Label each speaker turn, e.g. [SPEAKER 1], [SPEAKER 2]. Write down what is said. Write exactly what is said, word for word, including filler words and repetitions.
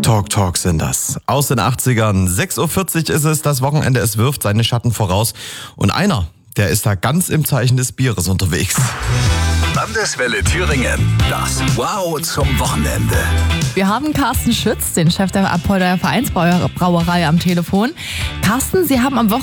[SPEAKER 1] Talk Talk sind das. Aus den achtzigern. sechs Uhr vierzig ist es, das Wochenende, es wirft seine Schatten voraus. Und einer, der ist da ganz im Zeichen des Bieres unterwegs.
[SPEAKER 2] Landeswelle Thüringen. Das Wow zum Wochenende.
[SPEAKER 3] Wir haben Carsten Schütz, den Chef der Apolder Vereinsbrauerei am Telefon. Carsten, Sie haben am Wochenende